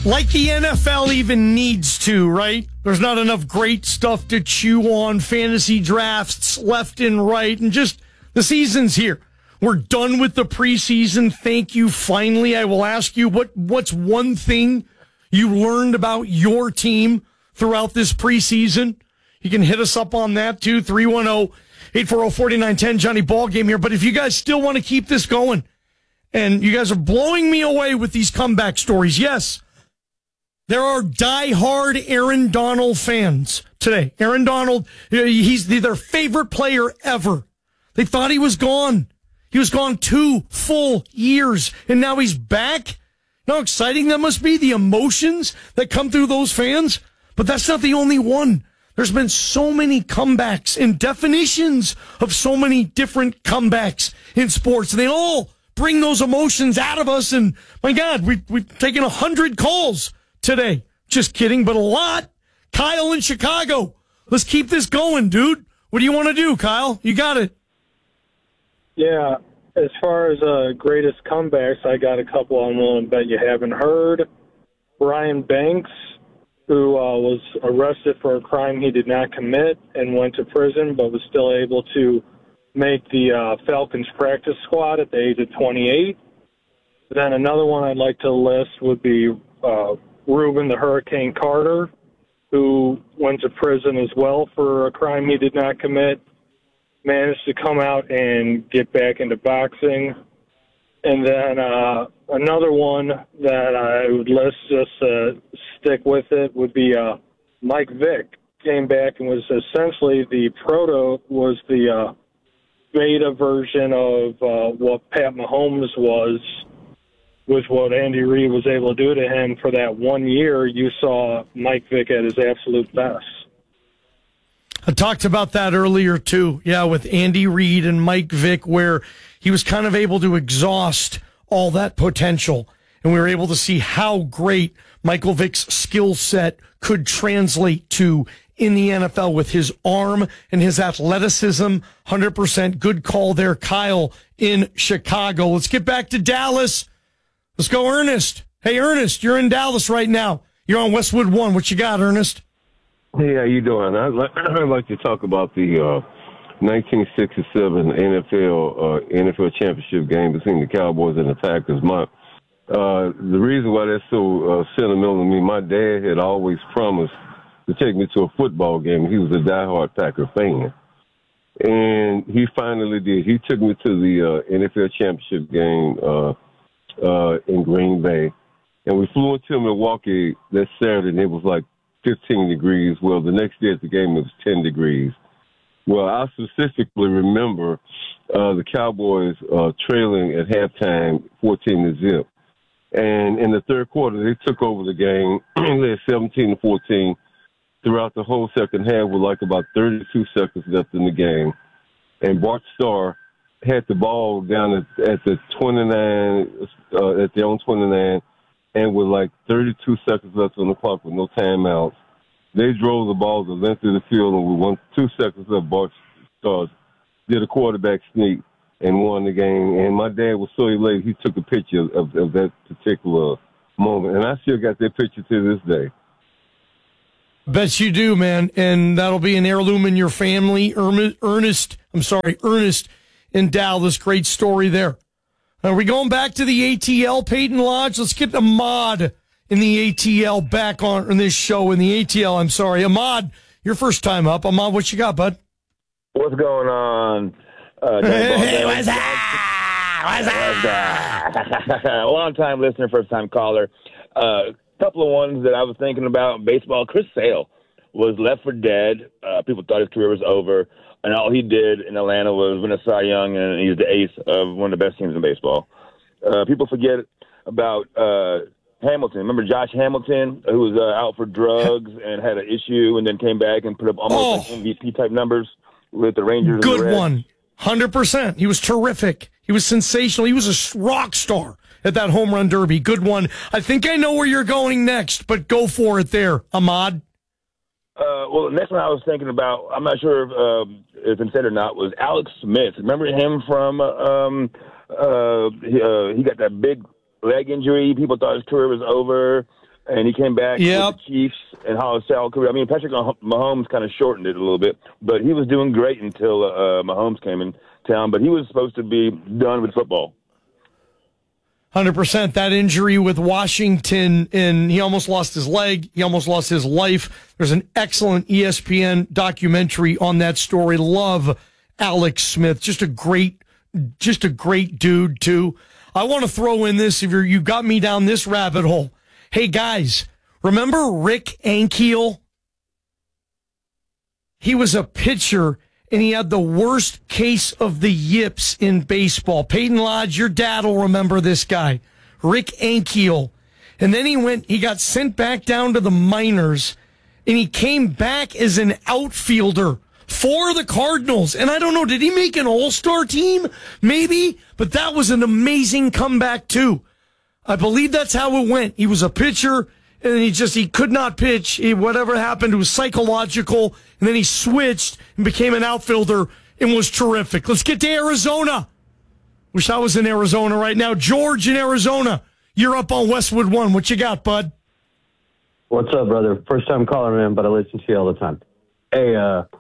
Like the NFL even needs to, right? There's not enough great stuff to chew on, fantasy drafts left and right, and just the season's here. We're done with the preseason. Thank you. Finally, I will ask you, what's one thing you learned about your team throughout this preseason? You can hit us up on that, too. 310-840-4910. Johnny Ballgame here. But if you guys still want to keep this going, and you guys are blowing me away with these comeback stories, yes, there are diehard Aaron Donald fans today. Aaron Donald, he's their favorite player ever. They thought he was gone. He was gone 2 full years, and now he's back. How exciting that must be, the emotions that come through those fans. But that's not the only one. There's been so many comebacks and definitions of so many different comebacks in sports. And they all bring those emotions out of us. And my God, we've taken 100 calls today. Just kidding, but a lot. Kyle in Chicago. Let's keep this going, dude. What do you want to do, Kyle? You got it. Yeah, as far as greatest comebacks, I got a couple I'm willing to bet you haven't heard. Brian Banks, who was arrested for a crime he did not commit and went to prison, but was still able to make the Falcons practice squad at the age of 28. Then another one I'd like to list would be Reuben the Hurricane Carter, who went to prison as well for a crime he did not commit, managed to come out and get back into boxing. And then another one that I would list, just to stick with it, would be Mike Vick. Came back and was essentially the beta version of what Pat Mahomes was, with what Andy Reid was able to do to him. For that 1 year, you saw Mike Vick at his absolute best. I talked about that earlier, too. Yeah, with Andy Reid and Mike Vick, where he was kind of able to exhaust all that potential. And we were able to see how great Michael Vick's skill set could translate to in the NFL with his arm and his athleticism. 100% good call there, Kyle in Chicago. Let's get back to Dallas. Let's go, Ernest. Hey, Ernest, you're in Dallas right now. You're on Westwood 1. What you got, Ernest? Hey, how you doing? I'd like to talk about the 1967 NFL championship game between the Cowboys and the Packers. The reason why that's so sentimental to me, my dad had always promised to take me to a football game. He was a diehard Packer fan, and he finally did. He took me to the NFL championship game in Green Bay, and we flew into Milwaukee that Saturday, and it was like 15 degrees. Well, the next day at the game, it was 10 degrees. Well, I specifically remember the Cowboys trailing at halftime 14-0. And in the third quarter, they took over the game. They had 17-14 throughout the whole second half with like about 32 seconds left in the game. And Bart Starr had the ball down at the 29, at their own 29, and with like 32 seconds left on the clock with no timeouts. They drove the ball the length of the field, and with 2 seconds left, Bart Starr did a quarterback sneak and won the game. And my dad was so elated, he took a picture of that particular moment. And I still got that picture to this day. Bet you do, man. And that'll be an heirloom in your family. Ernest in Dallas. Great story there. Are we going back to the ATL, Peyton Lodge? Let's get Ahmad in the ATL back on this show in the ATL. I'm sorry. Ahmad, your first time up. Ahmad, what you got, bud? What's going on? Hey, what's that? Long-time listener, first-time caller. Couple of ones that I was thinking about. Baseball, Chris Sale was left for dead. People thought his career was over. And all he did in Atlanta was win a Cy Young, and he's the ace of one of the best teams in baseball. People forget about Hamilton. Remember Josh Hamilton, who was out for drugs and had an issue and then came back and put up almost like MVP-type numbers with the Rangers. Good one. 100%. He was terrific. He was sensational. He was a rock star at that home run derby. Good one. I think I know where you're going next, but go for it there, Ahmad. Well, the next one I was thinking about, I'm not sure if it's said or not, was Alex Smith. Remember him from, he got that big leg injury. People thought his career was over. and he came back with the Chiefs and how his career. I mean, Patrick Mahomes kind of shortened it a little bit, but he was doing great until Mahomes came in town. But he was supposed to be done with football. 100%. That injury with Washington, and he almost lost his leg. He almost lost his life. There's an excellent ESPN documentary on that story. Love Alex Smith. Just a great dude, too. I want to throw in this, if you got me down this rabbit hole. Hey, guys, remember Rick Ankiel? He was a pitcher, and he had the worst case of the yips in baseball. Peyton Lodge, your dad will remember this guy, Rick Ankiel. And then he got sent back down to the minors, and he came back as an outfielder for the Cardinals. And I don't know, did he make an all-star team? Maybe, but that was an amazing comeback too. I believe that's how it went. He was a pitcher, and he could not pitch. Whatever happened, it was psychological, and then he switched and became an outfielder and was terrific. Let's get to Arizona. Wish I was in Arizona right now. George in Arizona, you're up on Westwood One. What you got, bud? What's up, brother? First time caller, man, but I listen to you all the time. Hey,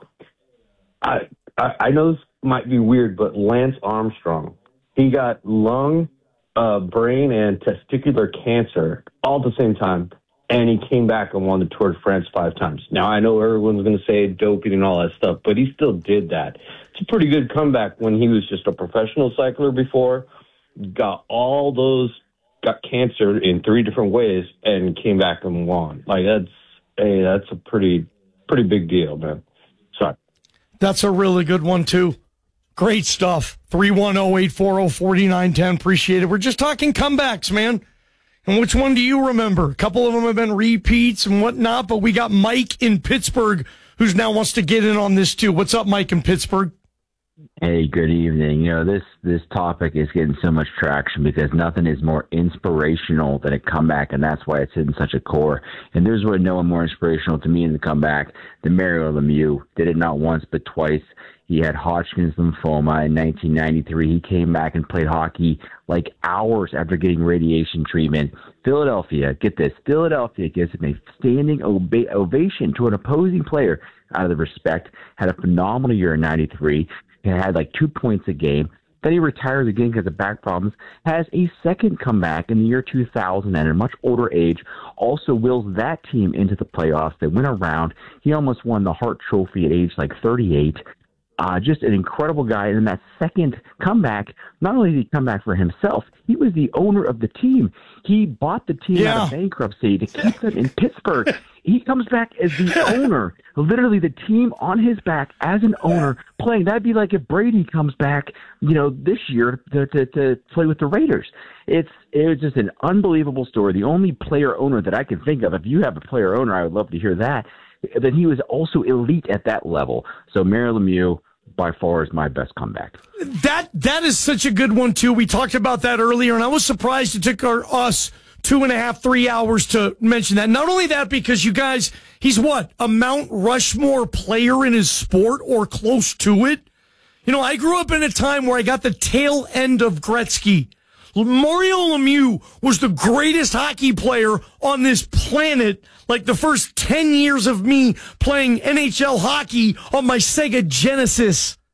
I know this might be weird, but Lance Armstrong, he got lung, brain, and testicular cancer all at the same time, and he came back and won the Tour de France 5 times. Now, I know everyone's going to say doping and all that stuff, but he still did that. It's a pretty good comeback when he was just a professional cycler before, got cancer in 3 different ways, and came back and won. Like, that's a pretty big deal, man. Sorry. That's a really good one, too. Great stuff. 310-840-4910. Appreciate it. We're just talking comebacks, man. And which one do you remember? A couple of them have been repeats and whatnot, but we got Mike in Pittsburgh who now wants to get in on this, too. What's up, Mike in Pittsburgh? Hey, good evening. You know, this topic is getting so much traction because nothing is more inspirational than a comeback, and that's why it's in such a core. And there's no one more inspirational to me in the comeback than Mario Lemieux. Did it not once but twice. He had Hodgkin's lymphoma in 1993. He came back and played hockey like hours after getting radiation treatment. Philadelphia, get this, Philadelphia gives him a standing ovation to an opposing player out of the respect. Had a phenomenal year in 93. He had like 2 points a game. Then he retires again because of back problems. Has a second comeback in the year 2000 at a much older age. Also wills that team into the playoffs. They went around. He almost won the Hart Trophy at age like 38. Just an incredible guy. And in that second comeback, not only did he come back for himself, he was the owner of the team. He bought the team out of bankruptcy to keep them in Pittsburgh. He comes back as the owner, literally the team on his back as an owner playing. That'd be like if Brady comes back, this year to play with the Raiders. It was just an unbelievable story. The only player owner that I can think of, if you have a player owner, I would love to hear that. Then he was also elite at that level. So Mario Lemieux, by far, is my best comeback. That is such a good one, too. We talked about that earlier, and I was surprised it took us 2.5, 3 hours to mention that. Not only that, because you guys, he's what? A Mount Rushmore player in his sport or close to it? I grew up in a time where I got the tail end of Gretzky. Mario Lemieux was the greatest hockey player on this planet, like the first 10 years of me playing NHL hockey on my Sega Genesis.